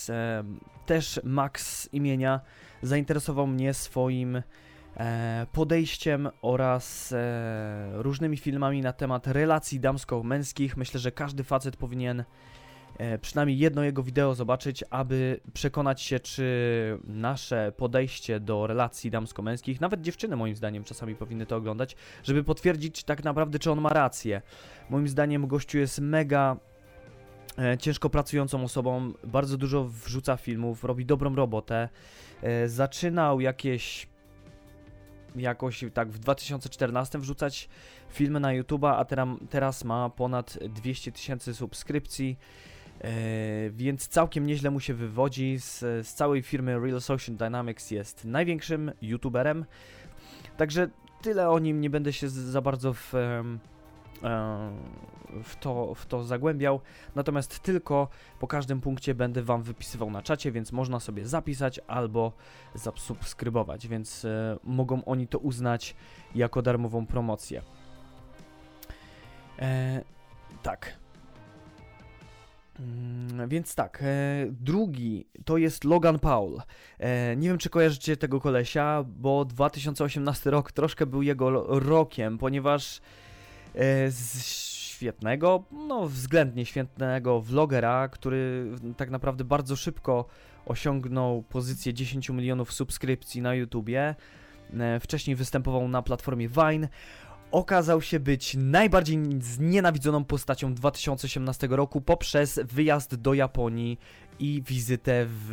też Max imienia, zainteresował mnie swoim podejściem oraz różnymi filmami na temat relacji damsko-męskich. Myślę, że każdy facet powinien przynajmniej jedno jego wideo zobaczyć, aby przekonać się, czy nasze podejście do relacji damsko-męskich, nawet dziewczyny moim zdaniem czasami powinny to oglądać, żeby potwierdzić tak naprawdę, czy on ma rację. Moim zdaniem gościu jest mega ciężko pracującą osobą, bardzo dużo wrzuca filmów, robi dobrą robotę. Zaczynał jakoś tak w 2014 wrzucać filmy na YouTube'a, a teraz ma ponad 200 000 subskrypcji, więc całkiem nieźle mu się wywodzi. Z całej firmy Real Social Dynamics jest największym YouTuberem, także tyle o nim, nie będę się za bardzo w to zagłębiał, natomiast tylko po każdym punkcie będę wam wypisywał na czacie, więc można sobie zapisać albo zasubskrybować, więc mogą oni to uznać jako darmową promocję. Tak. Więc tak, drugi to jest Logan Paul. Nie wiem, czy kojarzycie tego kolesia, bo 2018 rok troszkę był jego rokiem, ponieważ z świetnego, względnie świetnego vlogera, który tak naprawdę bardzo szybko osiągnął pozycję 10 milionów subskrypcji na YouTubie. Wcześniej występował na platformie Vine. Okazał się być najbardziej znienawidzoną postacią 2018 roku poprzez wyjazd do Japonii i wizytę w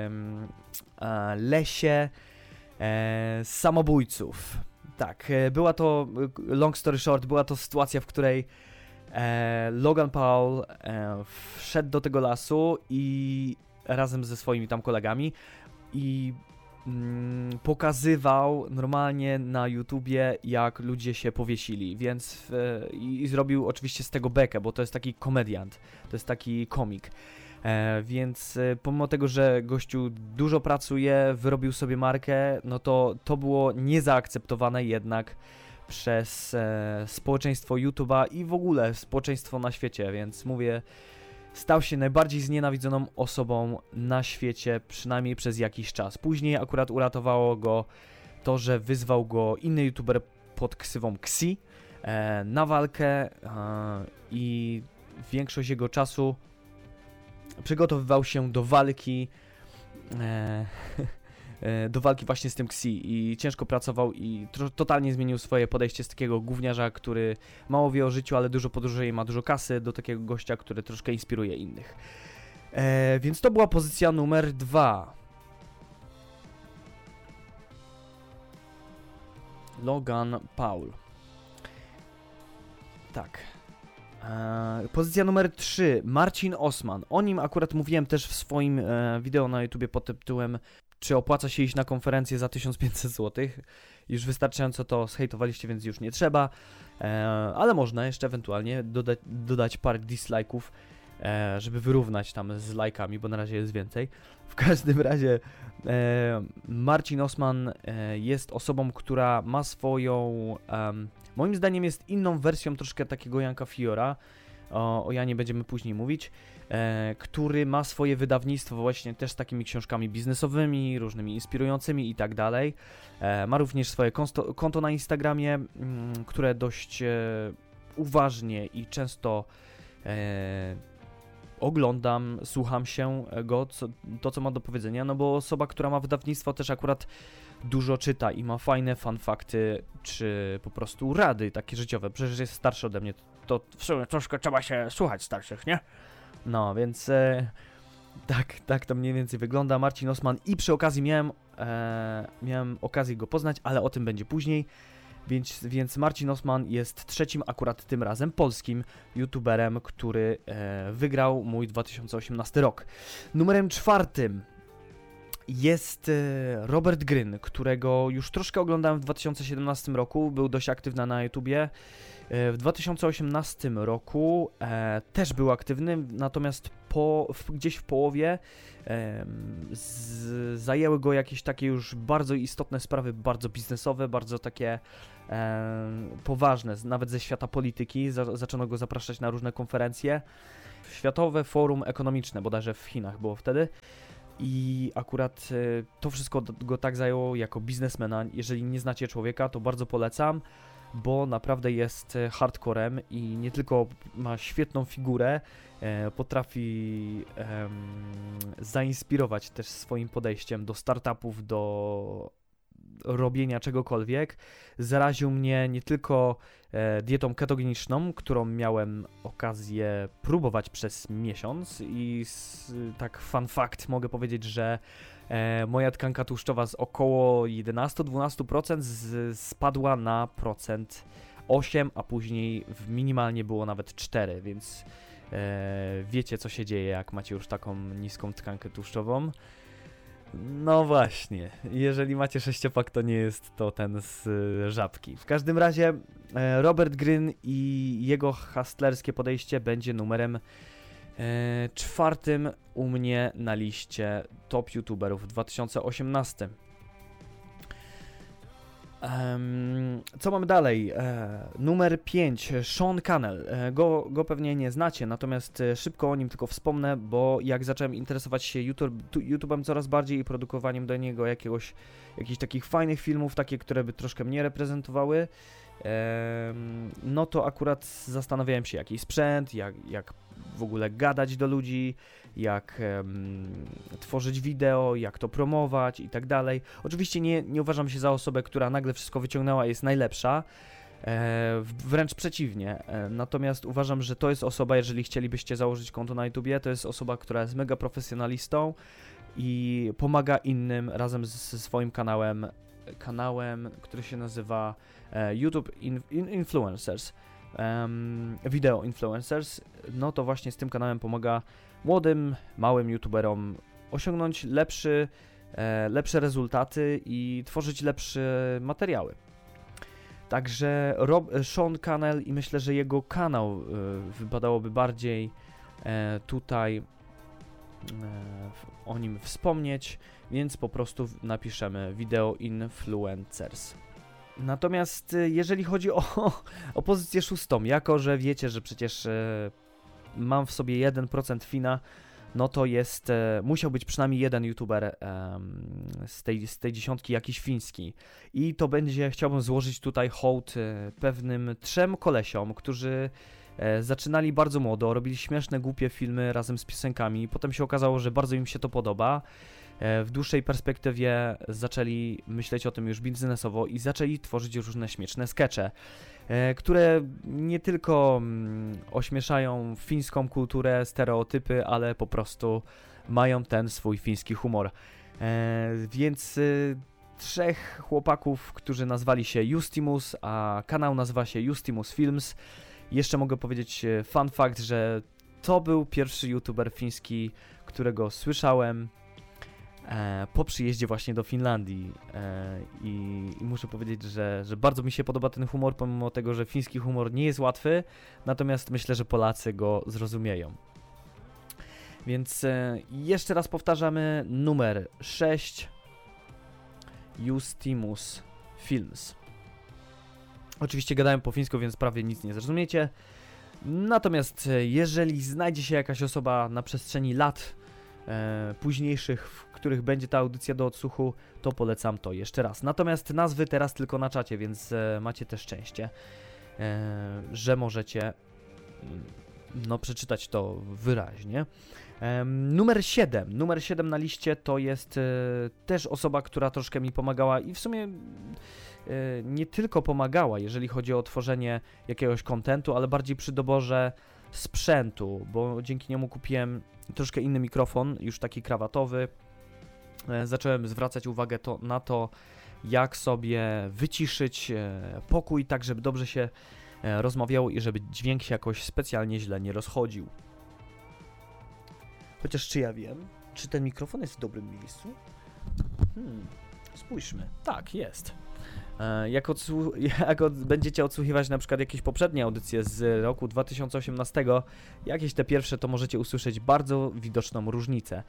lesie samobójców. Tak, była to, long story short, była to sytuacja, w której Logan Paul wszedł do tego lasu i razem ze swoimi tam kolegami i pokazywał normalnie na YouTubie, jak ludzie się powiesili, więc i zrobił oczywiście z tego bekę, bo to jest taki komediant, to jest taki komik. Więc pomimo tego, że gościu dużo pracuje, wyrobił sobie markę, no to było niezaakceptowane jednak przez społeczeństwo YouTube'a i w ogóle społeczeństwo na świecie, więc mówię, stał się najbardziej znienawidzoną osobą na świecie, przynajmniej przez jakiś czas. Później akurat uratowało go to, że wyzwał go inny YouTuber pod ksywą Xi na walkę i większość jego czasu przygotowywał się do walki właśnie z tym Xi i ciężko pracował i totalnie zmienił swoje podejście z takiego gówniarza, który mało wie o życiu, ale dużo podróżuje i ma dużo kasy, do takiego gościa, który troszkę inspiruje innych. Więc to była pozycja numer 2. Logan Paul. Tak. Pozycja numer 3. Marcin Osman. O nim akurat mówiłem też w swoim wideo na YouTubie pod tytułem czy opłaca się iść na konferencję za 1500 zł. Już wystarczająco to zhejtowaliście, więc już nie trzeba. Ale można jeszcze ewentualnie dodać parę dislike'ów, żeby wyrównać tam z lajkami, bo na razie jest więcej. W każdym razie Marcin Osman jest osobą, która ma swoją... moim zdaniem jest inną wersją troszkę takiego Janka Fiora. O Janie będziemy później mówić, który ma swoje wydawnictwo właśnie też z takimi książkami biznesowymi, różnymi inspirującymi i tak dalej. Ma również swoje konto na Instagramie, które dość uważnie i często oglądam, słucham się go, co ma do powiedzenia, no bo osoba, która ma wydawnictwo też akurat dużo czyta i ma fajne fakty, czy po prostu rady takie życiowe. Przecież jest starszy ode mnie, to w sumie troszkę trzeba się słuchać starszych, nie? No, więc tak to mniej więcej wygląda Marcin Osman i przy okazji miałem okazję go poznać, ale o tym będzie później. Więc Marcin Osman jest trzecim akurat tym razem polskim youtuberem, który wygrał mój 2018 rok. Numerem 4 jest Robert Gryn, którego już troszkę oglądałem w 2017 roku, był dość aktywny na YouTubie. W 2018 roku też był aktywny, natomiast gdzieś w połowie zajęły go jakieś takie już bardzo istotne sprawy, bardzo biznesowe, bardzo takie poważne, nawet ze świata polityki. Zaczęto go zapraszać na różne konferencje. Światowe Forum Ekonomiczne, bodajże w Chinach było wtedy. I akurat to wszystko go tak zajęło jako biznesmena. Jeżeli nie znacie człowieka, to bardzo polecam, bo naprawdę jest hardcorem i nie tylko ma świetną figurę, potrafi zainspirować też swoim podejściem do startupów, do robienia czegokolwiek. Zaraził mnie nie tylko dietą ketogeniczną, którą miałem okazję próbować przez miesiąc i tak fun fact mogę powiedzieć, że moja tkanka tłuszczowa z około 11-12% spadła na procent 8, a później minimalnie było nawet 4, więc wiecie co się dzieje, jak macie już taką niską tkankę tłuszczową. No właśnie, jeżeli macie sześciopak, to nie jest to ten z Żabki. W każdym razie Robert Greene i jego hustlerskie podejście będzie numerem 4 u mnie na liście top youtuberów w 2018. Co mamy dalej? Numer 5, Sean Cannell. Go pewnie nie znacie, natomiast szybko o nim tylko wspomnę, bo jak zacząłem interesować się YouTube'em coraz bardziej i produkowaniem do niego jakichś takich fajnych filmów, takie, które by troszkę mnie reprezentowały, no to akurat zastanawiałem się, jaki sprzęt, jak w ogóle gadać do ludzi, jak tworzyć wideo, jak to promować i tak dalej. Oczywiście nie uważam się za osobę, która nagle wszystko wyciągnęła i jest najlepsza, wręcz przeciwnie. Natomiast uważam, że to jest osoba, jeżeli chcielibyście założyć konto na YouTubie, to jest osoba, która jest mega profesjonalistą i pomaga innym razem ze swoim kanałem, który się nazywa YouTube Influencers. Video Influencers, no to właśnie z tym kanałem pomaga młodym, małym youtuberom osiągnąć lepsze rezultaty i tworzyć lepsze materiały. Także Sean Cannell i myślę, że jego kanał wypadałoby bardziej tutaj o nim wspomnieć, więc po prostu napiszemy Video Influencers. Natomiast jeżeli chodzi o pozycję 6, jako że wiecie, że przecież mam w sobie 1% Fina, no to musiał być przynajmniej jeden youtuber z tej dziesiątki jakiś fiński. I to chciałbym złożyć tutaj hołd pewnym 3 kolesiom, którzy zaczynali bardzo młodo, robili śmieszne, głupie filmy razem z piosenkami. Potem się okazało, że bardzo im się to podoba. W dłuższej perspektywie zaczęli myśleć o tym już biznesowo i zaczęli tworzyć różne śmieszne skecze, które nie tylko ośmieszają fińską kulturę, stereotypy, ale po prostu mają ten swój fiński humor. Więc 3 chłopaków, którzy nazwali się Justimus, a kanał nazywa się Justimus Films. Jeszcze mogę powiedzieć fun fact, że to był pierwszy youtuber fiński, którego słyszałem po przyjeździe właśnie do Finlandii i muszę powiedzieć, że bardzo mi się podoba ten humor, pomimo tego, że fiński humor nie jest łatwy, natomiast myślę, że Polacy go zrozumieją. Więc jeszcze raz powtarzamy, numer 6, Justimus Films. Oczywiście gadałem po fińsku, więc prawie nic nie zrozumiecie, natomiast jeżeli znajdzie się jakaś osoba na przestrzeni lat późniejszych, w których będzie ta audycja do odsłuchu, to polecam to jeszcze raz. Natomiast nazwy teraz tylko na czacie, więc macie też szczęście, że możecie przeczytać to wyraźnie. Numer 7 na liście to jest też osoba, która troszkę mi pomagała i w sumie nie tylko pomagała, jeżeli chodzi o tworzenie jakiegoś kontentu, ale bardziej przy doborze sprzętu, bo dzięki niemu kupiłem troszkę inny mikrofon, już taki krawatowy. Zacząłem zwracać uwagę na to, jak sobie wyciszyć pokój, tak żeby dobrze się rozmawiało i żeby dźwięk się jakoś specjalnie źle nie rozchodził. Chociaż czy ja wiem, czy ten mikrofon jest w dobrym miejscu? Spójrzmy. Tak, jest. Jak będziecie odsłuchiwać na przykład jakieś poprzednie audycje z roku 2018, jakieś te pierwsze, to możecie usłyszeć bardzo widoczną różnicę.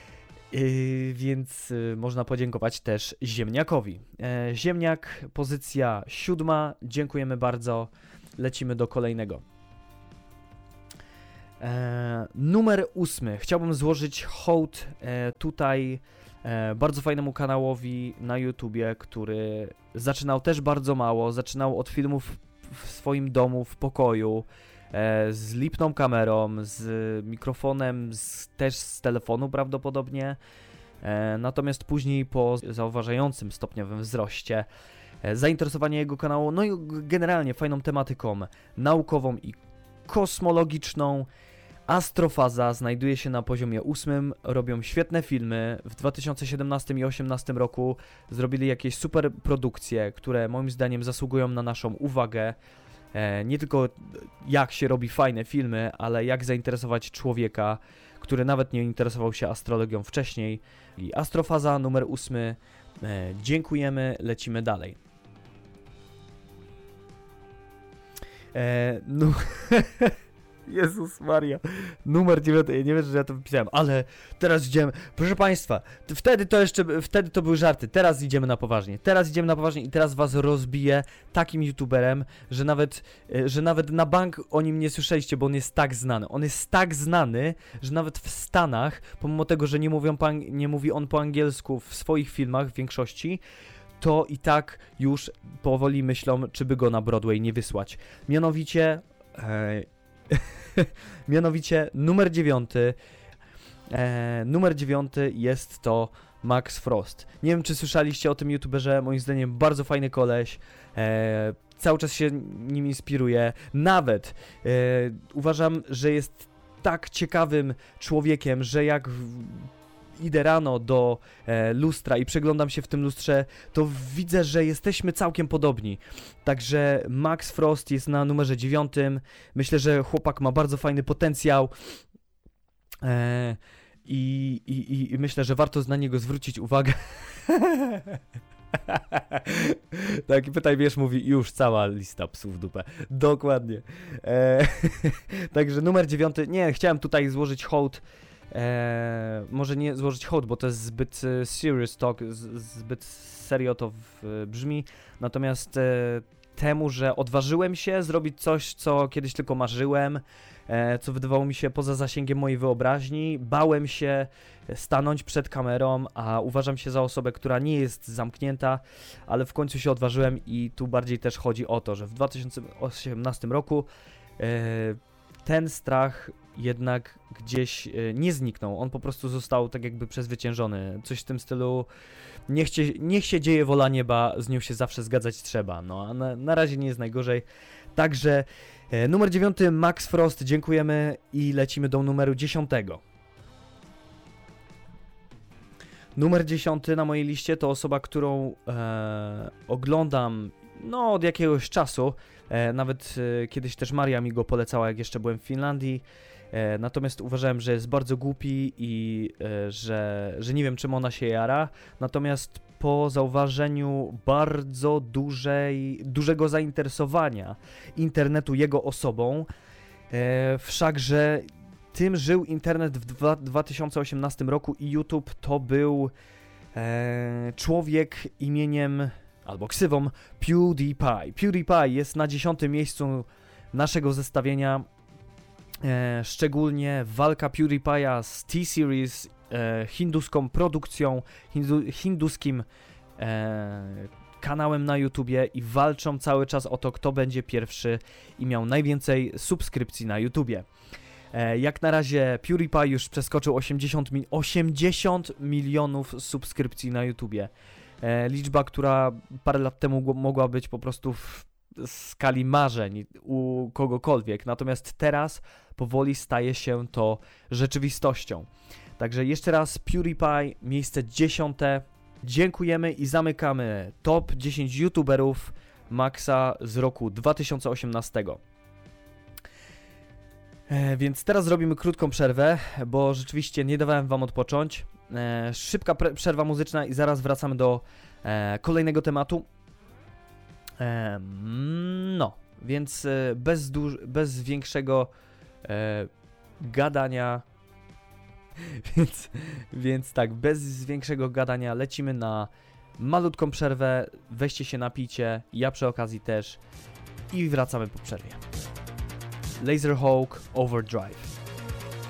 Więc można podziękować też Ziemniakowi. Ziemniak, pozycja 7, dziękujemy bardzo, lecimy do kolejnego. Numer 8. Chciałbym złożyć hołd tutaj bardzo fajnemu kanałowi na YouTubie, który zaczynał też bardzo mało, zaczynał od filmów w swoim domu, w pokoju, z lipną kamerą, z mikrofonem, też z telefonu prawdopodobnie, natomiast później po zauważającym stopniowym wzroście zainteresowanie jego kanału, no i generalnie fajną tematyką naukową i kosmologiczną, Astrofaza znajduje się na poziomie 8, robią świetne filmy. W 2017 i 2018 roku zrobili jakieś super produkcje, które moim zdaniem zasługują na naszą uwagę. Nie tylko jak się robi fajne filmy, ale jak zainteresować człowieka, który nawet nie interesował się astrologią wcześniej. I Astrofaza numer 8. Dziękujemy, lecimy dalej. No... Jezus Maria, numer 9, ja nie wiem, że ja to wypisałem, ale teraz idziemy, proszę Państwa, wtedy to były żarty, teraz idziemy na poważnie i teraz was rozbiję takim youtuberem, że nawet na bank o nim nie słyszeliście, bo on jest tak znany, że nawet w Stanach, pomimo tego, że nie mówi on po angielsku w swoich filmach w większości, to i tak już powoli myślą, czy by go na Broadway nie wysłać. Mianowicie numer 9. Numer 9 jest to Max Frost. Nie wiem, czy słyszeliście o tym youtuberze, moim zdaniem bardzo fajny koleś. Cały czas się nim inspiruję. Nawet uważam, że jest tak ciekawym człowiekiem, że jak idę rano do lustra i przeglądam się w tym lustrze, to widzę, że jesteśmy całkiem podobni. Także Max Frost jest na numerze 9. Myślę, że chłopak ma bardzo fajny potencjał i myślę, że warto na niego zwrócić uwagę. Tak, pytaj, wiesz, mówi już cała lista psów w dupę. Dokładnie. Także numer 9. Nie, chciałem tutaj złożyć hołd. Może nie złożyć hołd, bo to jest zbyt serious talk, zbyt serio to brzmi, natomiast temu, że odważyłem się zrobić coś, co kiedyś tylko marzyłem, co wydawało mi się poza zasięgiem mojej wyobraźni, bałem się stanąć przed kamerą, a uważam się za osobę, która nie jest zamknięta, ale w końcu się odważyłem i tu bardziej też chodzi o to, że w 2018 roku ten strach jednak gdzieś nie zniknął, on po prostu został tak jakby przezwyciężony, coś w tym stylu niech się dzieje wola nieba, z nią się zawsze zgadzać trzeba, no a na razie nie jest najgorzej, także numer 9 Max Frost, dziękujemy i lecimy do numeru 10. Numer 10 na mojej liście to osoba, którą oglądam no od jakiegoś czasu, nawet kiedyś też Maria mi go polecała, jak jeszcze byłem w Finlandii. Natomiast uważałem, że jest bardzo głupi i że nie wiem, czym ona się jara. Natomiast po zauważeniu bardzo dużego zainteresowania internetu jego osobą, wszakże tym żył internet w 2018 roku i YouTube to był człowiek imieniem albo ksywą PewDiePie. PewDiePie jest na 10. miejscu naszego zestawienia. Szczególnie walka PewDiePie'a z T-Series, hinduską produkcją, hinduskim kanałem na YouTubie i walczą cały czas o to, kto będzie pierwszy i miał najwięcej subskrypcji na YouTubie. Jak na razie PewDiePie już przeskoczył 80 milionów subskrypcji na YouTubie. Liczba, która parę lat temu mogła być po prostu w skali marzeń u kogokolwiek, natomiast teraz powoli staje się to rzeczywistością. Także jeszcze raz PewDiePie, miejsce 10. Dziękujemy i zamykamy top 10 youtuberów Maxa z roku 2018. Więc teraz zrobimy krótką przerwę, bo rzeczywiście nie dawałem wam odpocząć. Szybka przerwa muzyczna i zaraz wracamy do kolejnego tematu. No, więc bez większego gadania, więc tak, bez większego gadania lecimy na malutką przerwę, weźcie się napijcie, ja przy okazji też i wracamy po przerwie. Laserhawk Overdrive.